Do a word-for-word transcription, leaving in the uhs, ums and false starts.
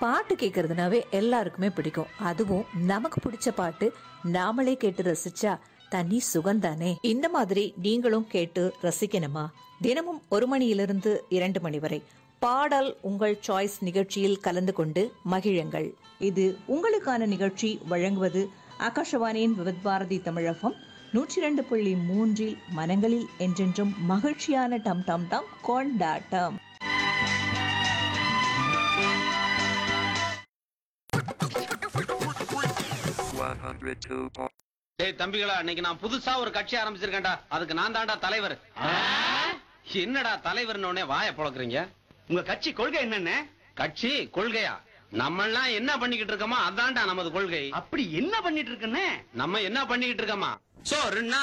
பாட்டு கேட்கறதுனாவே எல்லாருக்குமே பிடிக்கும். அதுவும் நமக்கு பிடிச்ச பாட்டு நாமளே கேட்டு ரசிச்சா தனி சுகந்தானே. இந்த மாதிரி நீங்களும் கேட்டு ரசிக்கணுமா? தினமும் ஒரு மணியிலிருந்து இரண்டு மணி வரை பாடல் உங்கள் சாய்ஸ் நிகழ்ச்சியில் கலந்து கொண்டு மகிழுங்கள். இது உங்களுக்கான நிகழ்ச்சி. வழங்குவது ஆகாஷவாணியின் விவித் பாரதி தமிழகம் நூற்றி இரண்டு புள்ளி மூன்றில் மனங்களில் என்றென்றும் மகிழ்ச்சியான டம் டம் டம் கொண்டாட்டம். டேய் தம்பிகளா, இன்னைக்கு நான் புதுசா ஒரு கட்சி ஆரம்பிச்சிருக்கேன்டா. அதுக்கு நான் தான்டா தலைவர். என்னடா தலைவர்னு வாயை பொளக்குறீங்க? உங்க கட்சி கொள்கை என்னன்னு? கட்சி கொள்கையா? நம்ம எல்லாம் என்ன பண்ணிக்கிட்டு இருக்கோமோ அதான்டா நமது கொள்கை. அப்படி என்ன பண்ணிட்டு இருக்குன்னு? நம்ம என்ன பண்ணிக்கிட்டு இருக்கோமா? சோ